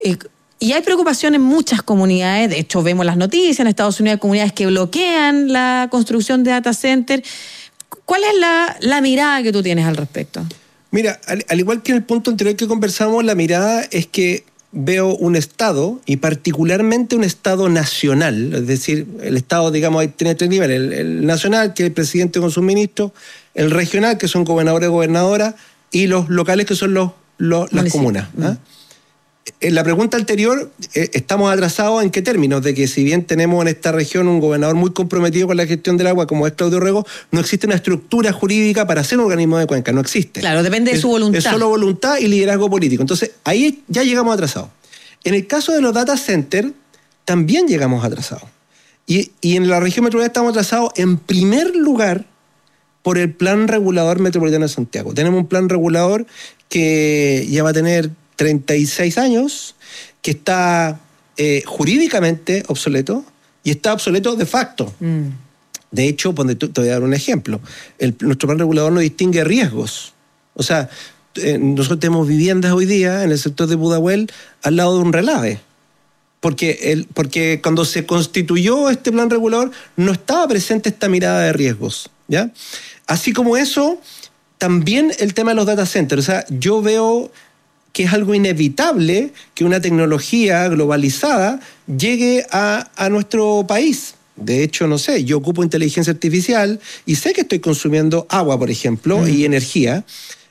Y hay preocupación en muchas comunidades. De hecho, vemos las noticias en Estados Unidos, hay comunidades que bloquean la construcción de data center. ¿Cuál es la mirada que tú tienes al respecto? Mira, al igual que en el punto anterior que conversamos, la mirada es que veo un Estado, y particularmente un Estado nacional, es decir, el Estado, digamos, tiene tres niveles: el nacional, que es el presidente con sus ministros; el regional, que son gobernadores y gobernadoras; y los locales, que son las comunas. En la pregunta anterior, estamos atrasados ¿en qué términos? De que si bien tenemos en esta región un gobernador muy comprometido con la gestión del agua, como es Claudio Rego, no existe una estructura jurídica para ser un organismo de cuenca, no existe. Claro, depende de su voluntad. Es solo voluntad y liderazgo político. Entonces, ahí ya llegamos atrasados. En el caso de los data centers, también llegamos atrasados. Y en la región metropolitana estamos atrasados, en primer lugar, por el Plan Regulador Metropolitano de Santiago. Tenemos un plan regulador que ya va a tener 36 años, que está jurídicamente obsoleto y está obsoleto de facto. De hecho, te voy a dar un ejemplo. Nuestro plan regulador no distingue riesgos. O sea, nosotros tenemos viviendas hoy día en el sector de Pudahuel al lado de un relave. Porque cuando se constituyó este plan regulador no estaba presente esta mirada de riesgos, ¿ya? Así como eso, también el tema de los data centers. O sea, yo veo que es algo inevitable que una tecnología globalizada llegue a nuestro país. De hecho, no sé, yo ocupo inteligencia artificial y sé que estoy consumiendo agua, por ejemplo, y energía.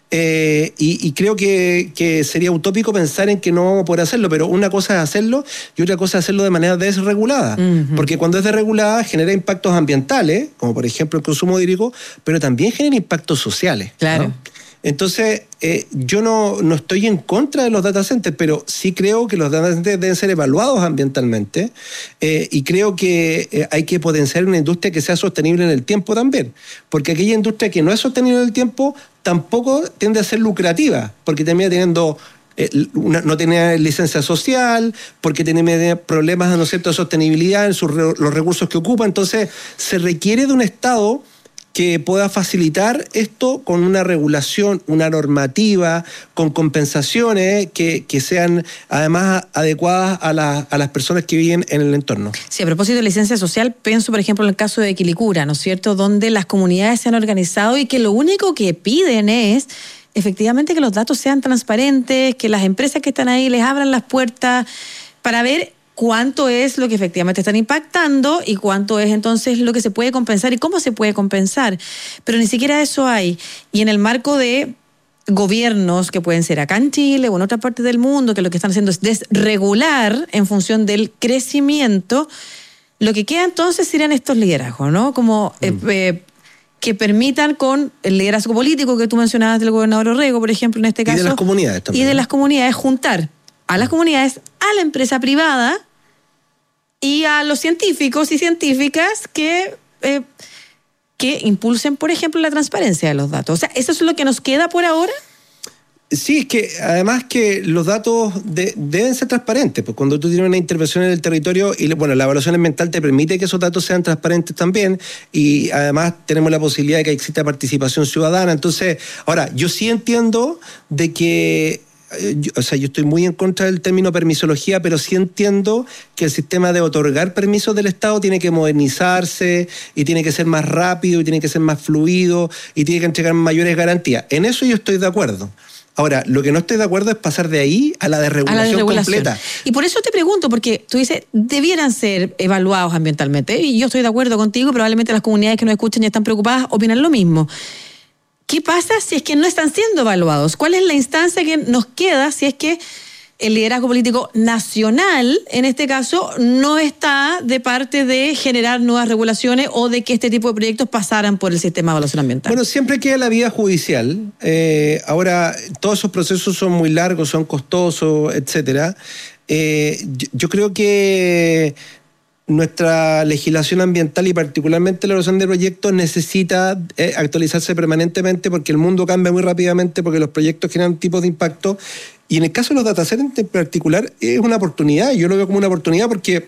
Y creo que sería utópico pensar en que no vamos a poder hacerlo, pero una cosa es hacerlo y otra cosa es hacerlo de manera desregulada. Porque cuando es desregulada genera impactos ambientales, como por ejemplo el consumo hídrico, pero también genera impactos sociales. Claro. ¿No? Entonces, yo no estoy en contra de los data centers, pero sí creo que los data centers deben ser evaluados ambientalmente, y creo que hay que potenciar una industria que sea sostenible en el tiempo también, porque aquella industria que no es sostenible en el tiempo tampoco tiende a ser lucrativa, porque termina teniendo no tiene licencia social, porque tiene problemas, ¿no es cierto?, de sostenibilidad en los recursos que ocupa. Entonces, se requiere de un Estado que pueda facilitar esto con una regulación, una normativa, con compensaciones que sean además adecuadas a las personas que viven en el entorno. Sí, a propósito de licencia social, pienso por ejemplo en el caso de Quilicura, ¿no es cierto?, donde las comunidades se han organizado y que lo único que piden es efectivamente que los datos sean transparentes, que las empresas que están ahí les abran las puertas para ver cuánto es lo que efectivamente están impactando y cuánto es entonces lo que se puede compensar y cómo se puede compensar. Pero ni siquiera eso hay. Y en el marco de gobiernos que pueden ser acá en Chile o en otra parte del mundo, que lo que están haciendo es desregular en función del crecimiento, lo que queda entonces serían estos liderazgos, ¿no? Como que permitan, con el liderazgo político que tú mencionabas del gobernador Orrego, por ejemplo, en este caso. Y de las comunidades también. Y de las comunidades, juntar a las comunidades, a la empresa privada y a los científicos y científicas que impulsen, por ejemplo, la transparencia de los datos. O sea, ¿eso es lo que nos queda por ahora? Sí, es que además que los datos deben ser transparentes, pues cuando tú tienes una intervención en el territorio y la evaluación ambiental te permite que esos datos sean transparentes también, y además tenemos la posibilidad de que exista participación ciudadana. Entonces, ahora, yo sí entiendo de que yo estoy muy en contra del término permisología, pero sí entiendo que el sistema de otorgar permisos del Estado tiene que modernizarse y tiene que ser más rápido y tiene que ser más fluido y tiene que entregar mayores garantías. En eso yo estoy de acuerdo. Ahora, lo que no estoy de acuerdo es pasar de ahí a la desregulación completa. Y por eso te pregunto, porque tú dices, debieran ser evaluados ambientalmente, y yo estoy de acuerdo contigo, probablemente las comunidades que nos escuchan y están preocupadas opinan lo mismo. ¿Qué pasa si es que no están siendo evaluados? ¿Cuál es la instancia que nos queda si es que el liderazgo político nacional, en este caso, no está de parte de generar nuevas regulaciones o de que este tipo de proyectos pasaran por el sistema de evaluación ambiental? Bueno, siempre queda la vía judicial. Ahora, todos esos procesos son muy largos, son costosos, etcétera. Yo creo que nuestra legislación ambiental y particularmente la evaluación de proyectos necesita actualizarse permanentemente, porque el mundo cambia muy rápidamente, porque los proyectos generan tipos de impacto. Y en el caso de los data centers en particular es una oportunidad. Yo lo veo como una oportunidad porque,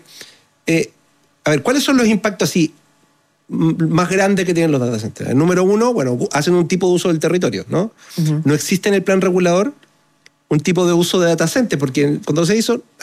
¿cuáles son los impactos así más grandes que tienen los data centers? El número uno, hacen un tipo de uso del territorio, ¿no? No existe en el plan regulador un tipo de uso de data center, porque cuando se hizo